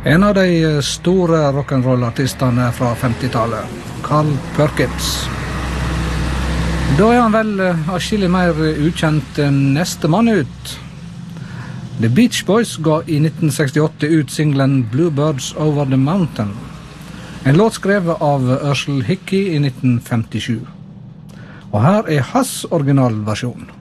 En av de store rock'n'roll-artistene fra 50-tallet, Carl Perkins. Da han vel atskillig mer ukjent enn neste mann ut. The Beach Boys ga i 1968 ut singlen Bluebirds Over the Mountain, en låt skrevet av Earl Hickey i 1957. Og her hans originalversjon.